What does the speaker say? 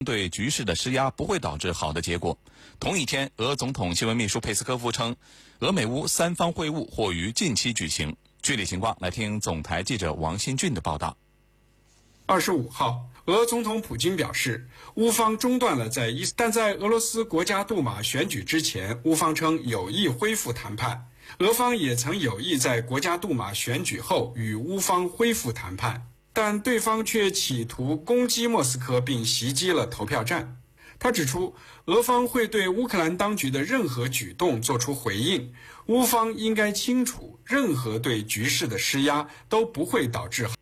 对局势的施压不会导致好的结果。同一天，俄总统新闻秘书佩斯科夫称，俄美乌三方会晤或于近期举行。具体情况，来听总台记者王新俊的报道。 25号，俄总统普京表示，乌方中断了但在俄罗斯国家杜马选举之前，乌方称有意恢复谈判。俄方也曾有意在国家杜马选举后与乌方恢复谈判，但对方却企图攻击莫斯科并袭击了投票站。他指出，俄方会对乌克兰当局的任何举动作出回应，乌方应该清楚，任何对局势的施压都不会导致